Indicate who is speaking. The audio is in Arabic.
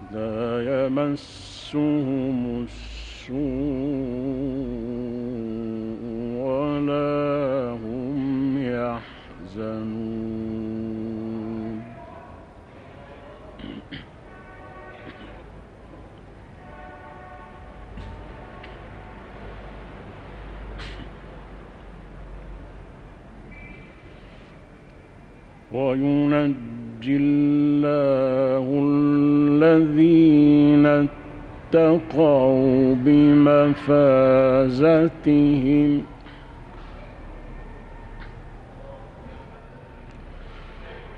Speaker 1: لا يمسهم السوء ولا هم يحزنون. وينجي الله الذين اتقوا بمفازتهم